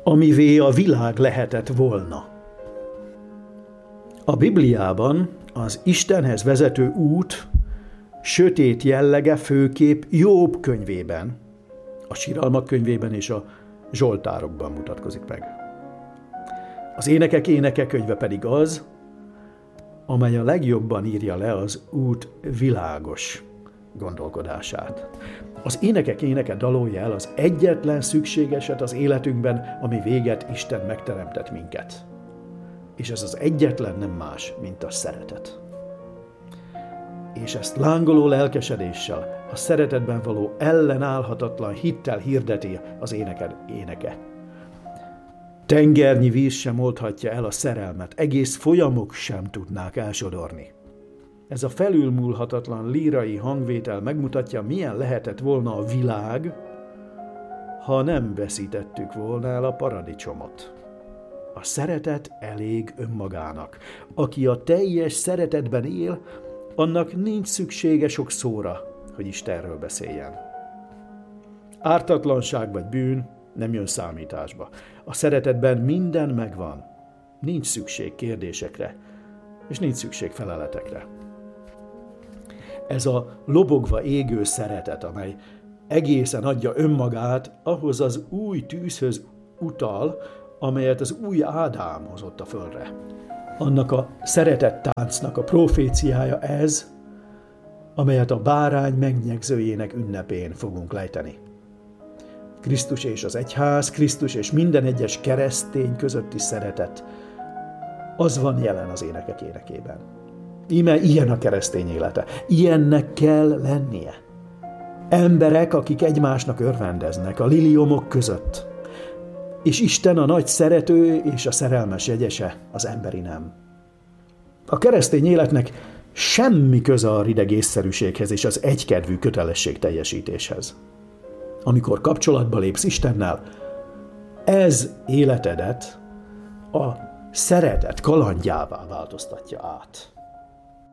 amivé a világ lehetett volna. A Bibliában az Istenhez vezető út sötét jellege főképp Jobb könyvében, a síralmak könyvében és a Zsoltárokban mutatkozik meg. Az Énekek éneke könyve pedig az, amely a legjobban írja le az út világos gondolkodását. Az Énekek éneke dalolja el az egyetlen szükségeset az életünkben, ami véget Isten megteremtett minket. És ez az egyetlen nem más, mint a szeretet. És ezt lángoló lelkesedéssel, a szeretetben való ellenállhatatlan hittel hirdeti az Énekek éneke. Tengernyi víz sem oldhatja el a szerelmet, egész folyamok sem tudnák elsodorni. Ez a felülmúlhatatlan lírai hangvétel megmutatja, milyen lehetett volna a világ, ha nem veszítettük volna el a paradicsomot. A szeretet elég önmagának. Aki a teljes szeretetben él, annak nincs szüksége sok szóra, hogy Istenről beszéljen. Ártatlanság vagy bűn nem jön számításba. A szeretetben minden megvan. Nincs szükség kérdésekre, és nincs szükség feleletekre. Ez a lobogva égő szeretet, amely egészen adja önmagát, ahhoz az új tűzhöz utal, amelyet az új Ádám hozott a földre. Annak a szeretettáncnak a proféciája ez, amelyet a bárány megnyegzőjének ünnepén fogunk lejteni. Krisztus és az egyház, Krisztus és minden egyes keresztény közötti szeretet, az van jelen az Énekek énekében. Íme ilyen a keresztény élete, ilyennek kell lennie. Emberek, akik egymásnak örvendeznek a liliomok között, és Isten a nagy szerető és a szerelmes jegyese, az emberi nem. A keresztény életnek semmi köze a rideg észszerűséghez és az egykedvű kötelesség teljesítéshez. Amikor kapcsolatba lépsz Istennel, ez életedet a szeretet kalandjává változtatja át.